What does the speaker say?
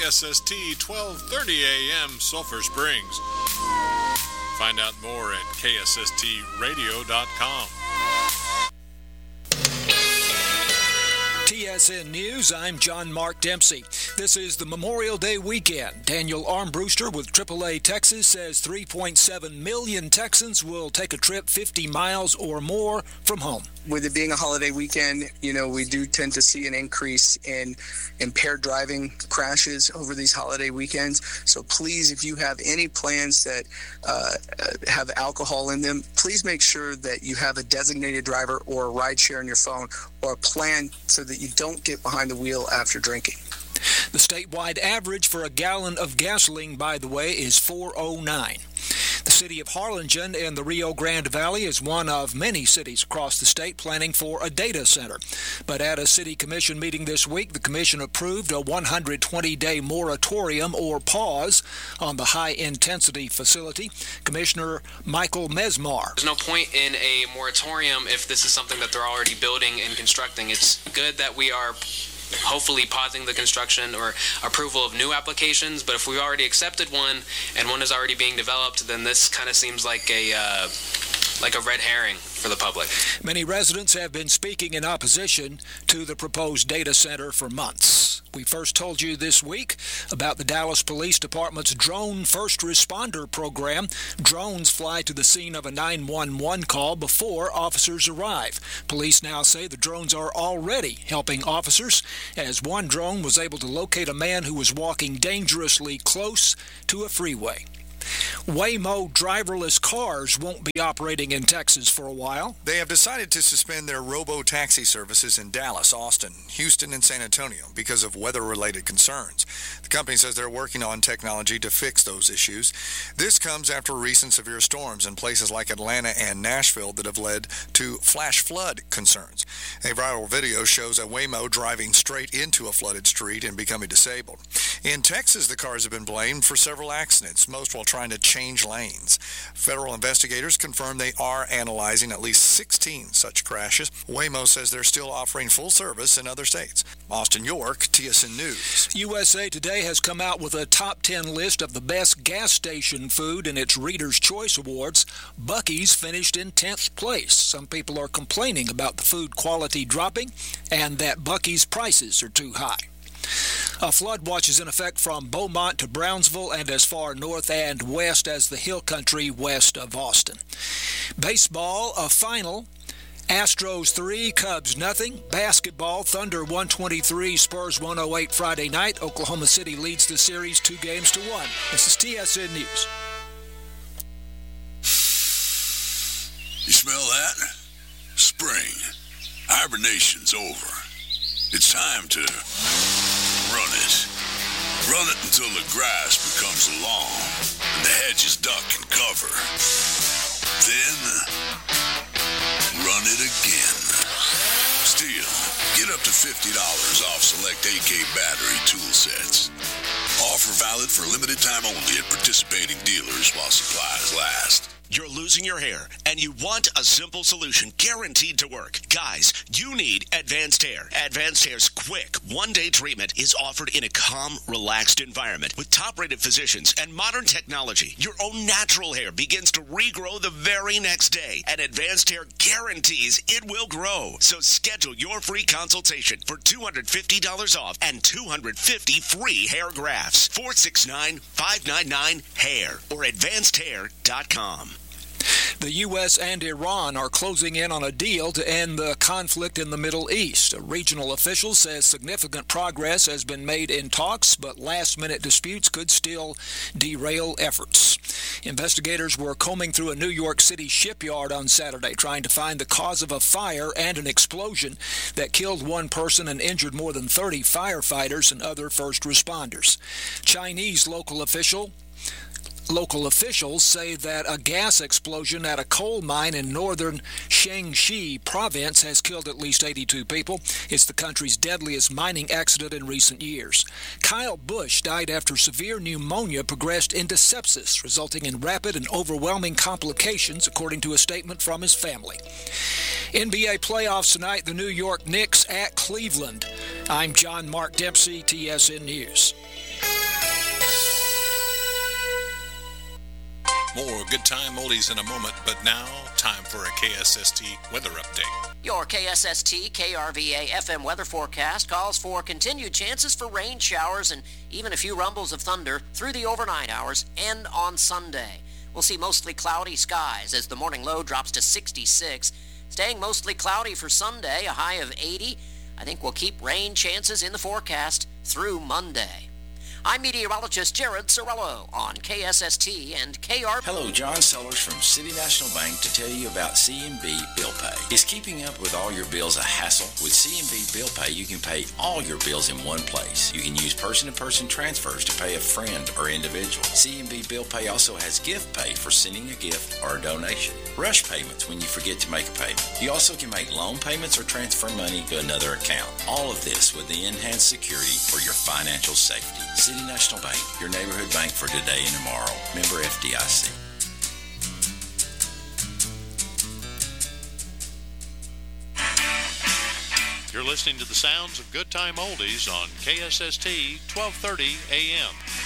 KSST 1230 AM Sulphur Springs. Find out more at ksstradio.com. TSN News, I'm John Mark Dempsey. This is the Memorial Day weekend. Daniel Armbruster with AAA Texas says 3.7 million Texans will take a trip 50 miles or more from home. With it being a holiday weekend, we do tend to see an increase in impaired driving crashes over these holiday weekends. So please, if you have any plans that have alcohol in them, please make sure that you have a designated driver or a ride share on your phone or a plan so that you don't get behind the wheel after drinking. The statewide average for a gallon of gasoline, by the way, is $4.09. The city of Harlingen in the Rio Grande Valley is one of many cities across the state planning for a data center. But at a city commission meeting this week, the commission approved a 120-day moratorium or pause on the high-intensity facility. Commissioner Michael Mesmar. There's no point in a moratorium if this is something that they're already building and constructing. It's good that we are hopefully pausing the construction or approval of new applications, but if we already accepted one and one is already being developed, then this kind of seems like a red herring for the public. Many residents have been speaking in opposition to the proposed data center for months. We first told you this week about the Dallas Police Department's drone first responder program. Drones fly to the scene of a 911 call before officers arrive. Police now say the drones are already helping officers, as one drone was able to locate a man who was walking dangerously close to a freeway. Waymo driverless cars won't be operating in Texas for a while. They have decided to suspend their robo-taxi services in Dallas, Austin, Houston, and San Antonio because of weather-related concerns. The company says they're working on technology to fix those issues. This comes after recent severe storms in places like Atlanta and Nashville that have led to flash flood concerns. A viral video shows a Waymo driving straight into a flooded street and becoming disabled. In Texas, the cars have been blamed for several accidents, most while trying to change lanes. Federal investigators confirm they are analyzing at least 16 such crashes. Waymo says they're still offering full service in other states. Austin York, TSN News. USA Today has come out with a top 10 list of the best gas station food in its Reader's Choice Awards. Buc-ee's finished in 10th place. Some people are complaining about the food quality dropping and that Buc-ee's prices are too high. A flood watch is in effect from Beaumont to Brownsville and as far north and west as the Hill Country west of Austin. Baseball, a final. Astros 3, Cubs nothing. Basketball, Thunder 123, Spurs 108 Friday night. Oklahoma City leads the series 2-1. This is TSN News. You smell that? Spring. Hibernation's over. It's time to run it. Run it until the grass becomes long and the hedges duck and cover. Then run it again. Still, get up to $50 off select AK battery tool sets. Offer valid for limited time only at participating dealers while supplies last. You're losing your hair, and you want a simple solution guaranteed to work. Guys, you need Advanced Hair. Advanced Hair's quick, one-day treatment is offered in a calm, relaxed environment. With top-rated physicians and modern technology, your own natural hair begins to regrow the very next day, and Advanced Hair guarantees it will grow. So schedule your free consultation for $250 off and 250 free hair grafts. 469-599-HAIR or advancedhair.com. The U.S. and Iran are closing in on a deal to end the conflict in the Middle East. A regional official says significant progress has been made in talks, but last-minute disputes could still derail efforts. Investigators were combing through a New York City shipyard on Saturday, trying to find the cause of a fire and an explosion that killed one person and injured more than 30 firefighters and other first responders. Chinese local officials say that a gas explosion at a coal mine in northern Shaanxi province has killed at least 82 people. It's the country's deadliest mining accident in recent years. Kyle Busch died after severe pneumonia progressed into sepsis, resulting in rapid and overwhelming complications, according to a statement from his family. NBA playoffs tonight, the New York Knicks at Cleveland. I'm John Mark Dempsey, TSN News. More Good Time Oldies in a moment, but now, time for a KSST weather update. Your KSST KRVA FM weather forecast calls for continued chances for rain showers and even a few rumbles of thunder through the overnight hours and on Sunday. We'll see mostly cloudy skies as the morning low drops to 66. Staying mostly cloudy for Sunday, a high of 80. I think we'll keep rain chances in the forecast through Monday. I'm meteorologist Jared Sorello on KSST and KR. Hello, John Sellers from City National Bank to tell you about CMB Bill Pay. Is keeping up with all your bills a hassle? With CMB Bill Pay, you can pay all your bills in one place. You can use person-to-person transfers to pay a friend or individual. CMB Bill Pay also has gift pay for sending a gift or a donation. Rush payments when you forget to make a payment. You also can make loan payments or transfer money to another account. All of this with the enhanced security for your financial safety. City National Bank, your neighborhood bank for today and tomorrow. Member FDIC. You're listening to the sounds of Good Time Oldies on KSST 1230 AM.